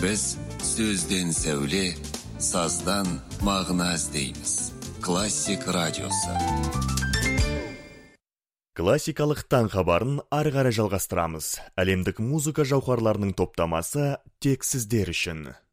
Біз сөзден сәуле, саздан мағына іздейміз. Классик радиосы. Классикалық таң хабарын ары қарай жалғастырамыз. Әлемдік музыка жауһарларының топтамасы тек сіздер үшін.